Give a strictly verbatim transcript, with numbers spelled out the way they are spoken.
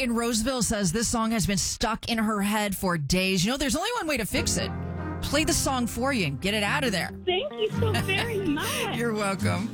in Roseville says this song has been stuck in her head for days. You know, there's only one way to fix it. Play the song for you and get it out of there. Thank you so very much. You're welcome.